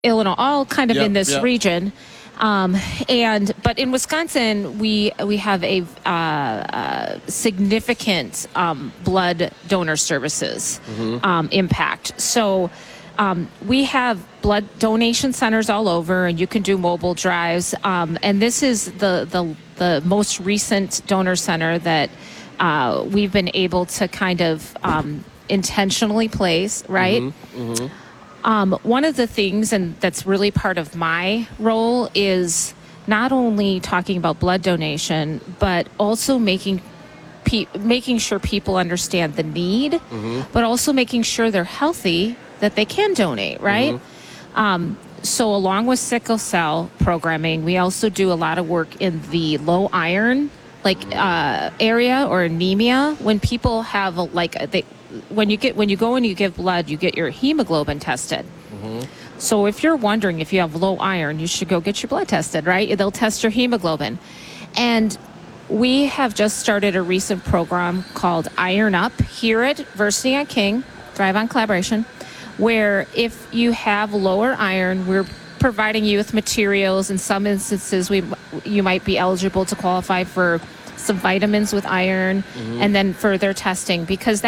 Illinois, all kind of in this Yep. region. But in Wisconsin, we have a significant blood donor services impact. So we have blood donation centers all over, and you can do mobile drives. And this is the most recent donor center that we've been able to kind of intentionally place, right? One of the things, and that's really part of my role, is not only talking about blood donation, but also making sure people understand the need, but also making sure they're healthy, that they can donate, right? So along with sickle cell programming, we also do a lot of work in the low iron area or anemia. When people have when you go and you give blood, you get your hemoglobin tested. So if you're wondering if you have low iron, you should go get your blood tested, right? They'll test your hemoglobin. And we have just started a recent program called Iron Up here at Versity on King, Thrive on Collaboration, where if you have lower iron, we're providing you with materials. In some instances, you might be eligible to qualify for some vitamins with iron, and then further testing, because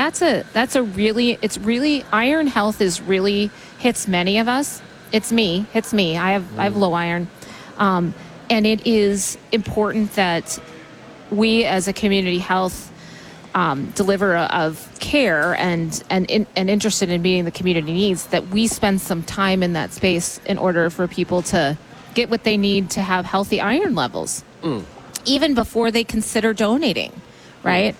it's really iron health hits many of us. Hits me. I have low iron, and it is important that we as a community health deliverer of care and interested in meeting the community needs, that we spend some time in that space in order for people to get what they need to have healthy iron levels, even before they consider donating, right?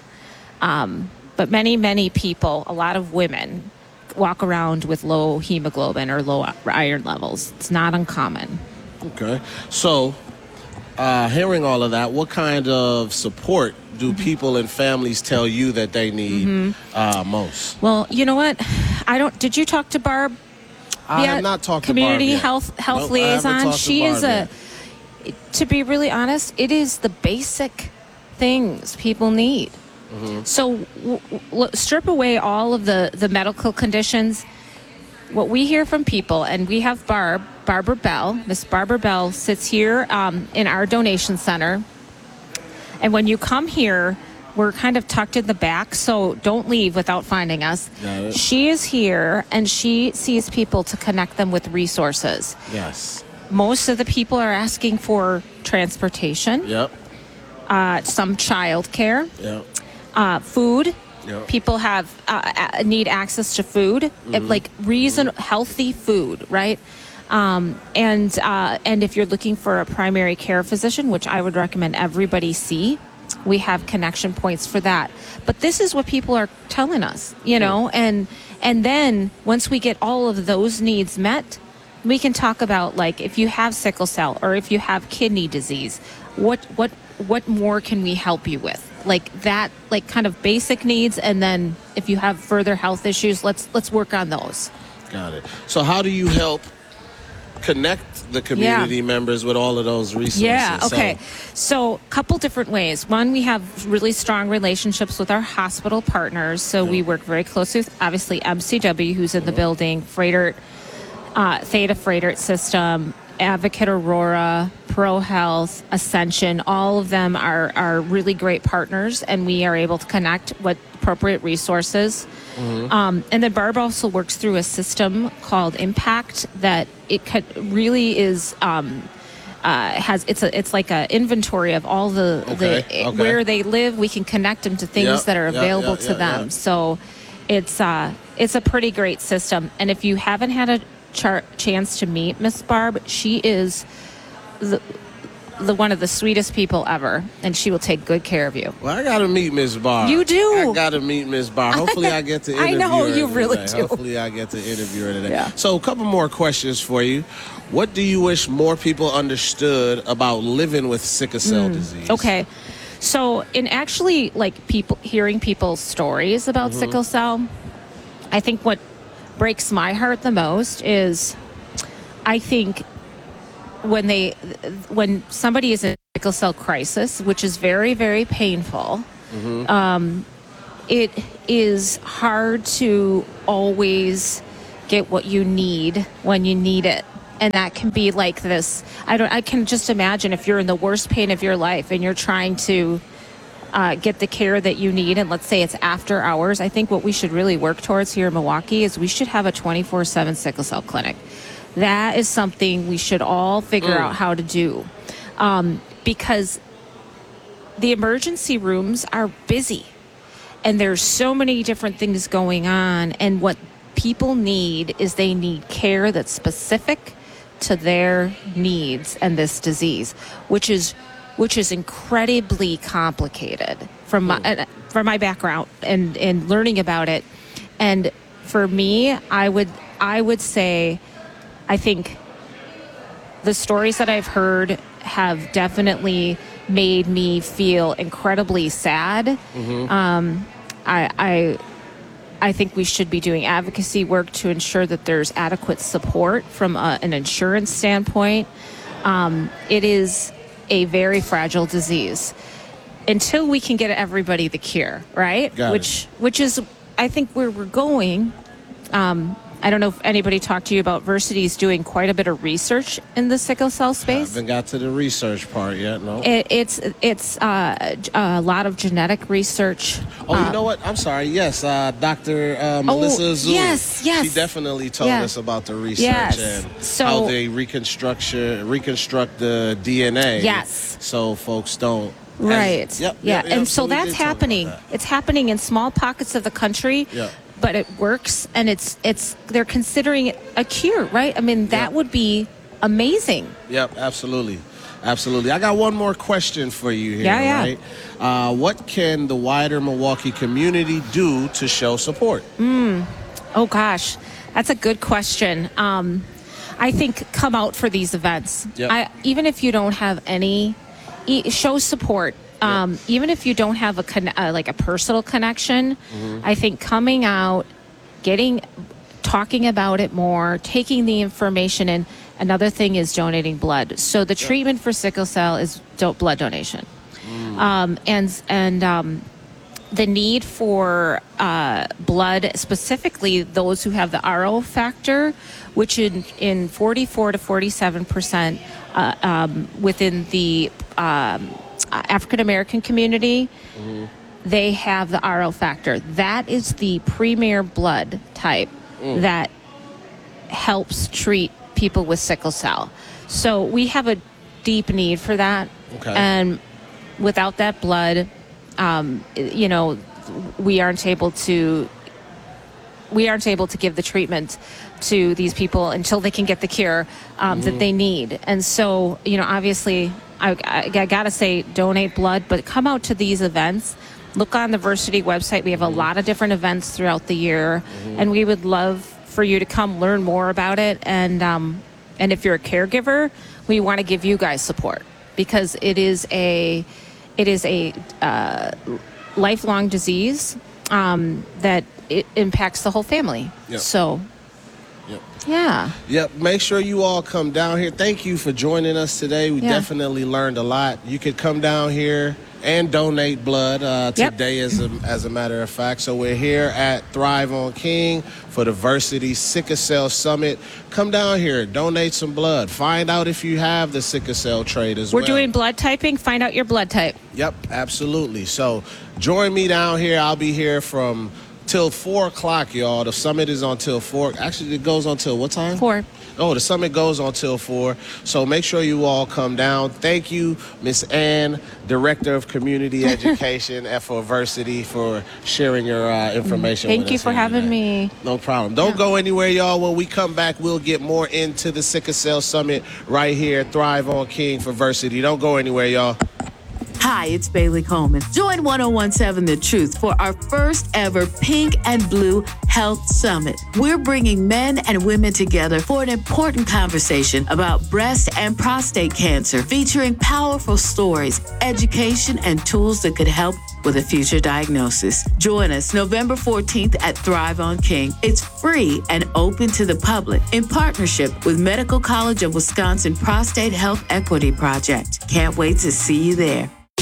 But many people, a lot of women, walk around with low hemoglobin or low iron levels. It's not uncommon. Okay. So, hearing all of that, what kind of support do people and families tell you that they need most? Well, you know what? Did you talk to Barb? I have not talked Community to Barb yet. health liaison. She is to be really honest, it is the basic things people need. So strip away all of the medical conditions. What we hear from people, and we have Barbara Bell. Miss Barbara Bell sits here in our donation center. And when you come here, we're kind of tucked in the back, so don't leave without finding us. She is here, and she sees people to connect them with resources. Yes. Most of the people are asking for transportation. Yep. Some child care. Yep. Food. Yep. People need access to food, healthy food, right? And if you're looking for a primary care physician, which I would recommend everybody see, we have connection points for that. But this is what people are telling us, and then once we get all of those needs met, we can talk about, like, if you have sickle cell or if you have kidney disease, what more can we help you with? Like that, like kind of basic needs, and then if you have further health issues, let's work on those. Got it. So how do you help connect the community members with all of those resources? Yeah, okay. So a couple different ways. One, we have really strong relationships with our hospital partners. So we work very closely with, obviously, MCW, who's in the building, Theta Freighter System, Advocate Aurora, ProHealth, Ascension. All of them are really great partners, and we are able to connect with appropriate resources. And then Barb also works through a system called Impact that really is it's like an inventory of all where they live. We can connect them to things that are available to them. So it's a pretty great system. And if you haven't had a chance to meet Miss Barb, she is the one of the sweetest people ever, and she will take good care of you. Well, I got to meet Miss Barb. You do. I got to meet Miss Barb. Hopefully I get to interview her. I know, you today. really do. Hopefully I get to interview her today. Yeah. So a couple more questions for you. What do you wish more people understood about living with sickle cell disease? Okay. So in actually, like, hearing people's stories about sickle cell, I think what breaks my heart the most is, I think when somebody is in a sickle cell crisis, which is very, very painful, it is hard to always get what you need when you need it. And that can be like this. I can just imagine if you're in the worst pain of your life and you're trying to get the care that you need, and let's say it's after hours. I think what we should really work towards here in Milwaukee is we should have a 24/7 sickle cell clinic. That is something we should all figure out how to do, because the emergency rooms are busy and there's so many different things going on. And what people need is they need care that's specific to their needs and this disease, which is incredibly complicated from my background and learning about it. And for me, I would say, I think the stories that I've heard have definitely made me feel incredibly sad. I think we should be doing advocacy work to ensure that there's adequate support from an insurance standpoint. It is a very fragile disease until we can get everybody the cure, right? Which is, I think, where we're going. I don't know if anybody talked to you about Versity's doing quite a bit of research in the sickle cell space. I haven't got to the research part yet, no. It's a lot of genetic research. Oh, you know what? I'm sorry. Yes, Dr. Melissa Azul. Yes. She definitely told us about the research and how they reconstruct the DNA. Yes. So folks don't. Right. And so we that's did talk about happening. that. It's happening in small pockets of the country. Yeah. But it works, and they're considering it a cure, right? I mean, that would be amazing. Yep, absolutely. I got one more question for you here, right? What can the wider Milwaukee community do to show support? Oh, gosh. That's a good question. I think come out for these events. Yep. Even if you don't have any, show support. Even if you don't have a personal connection, I think coming out, talking about it more, taking the information in. Another thing is donating blood. So the treatment for sickle cell is blood donation, and the need for blood, specifically those who have the RO factor, which in 44 to 47% within the African American community, they have the RO factor. That is the premier blood type that helps treat people with sickle cell. So we have a deep need for that. Okay. And without that blood, we aren't able to give the treatment to these people until they can get the cure that they need. And so, obviously, I gotta say, donate blood, but come out to these events. Look on the Versity website. We have a lot of different events throughout the year, and we would love for you to come learn more about it. And if you're a caregiver, we want to give you guys support, because it is a lifelong disease that it impacts the whole family. Yep. So. Yep. Yeah. Yep. Make sure you all come down here. Thank you for joining us today. We definitely learned a lot. You could come down here and donate blood today, as a matter of fact. So we're here at Thrive on King for the Versity Sickle Cell Summit. Come down here, donate some blood. Find out if you have the sickle cell trait as well. We're doing blood typing. Find out your blood type. Yep, absolutely. So join me down here. I'll be here from till 4 o'clock, y'all. The summit is on till 4. Actually, it goes on till what time? 4. Oh, the summit goes on till 4. So make sure you all come down. Thank you, Miss Ann, Director of Community Education at Versity, for sharing your information with us. Thank you for having me. No problem. Don't go anywhere, y'all. When we come back, we'll get more into the Sickle Cell Summit right here at Thrive on King for Versity. Don't go anywhere, y'all. Hi, it's Bailey Coleman. Join 1017 The Truth for our first ever Pink and Blue Health Summit. We're bringing men and women together for an important conversation about breast and prostate cancer, featuring powerful stories, education, and tools that could help with a future diagnosis. Join us November 14th at Thrive on King. It's free and open to the public in partnership with Medical College of Wisconsin Prostate Health Equity Project. Can't wait to see you there.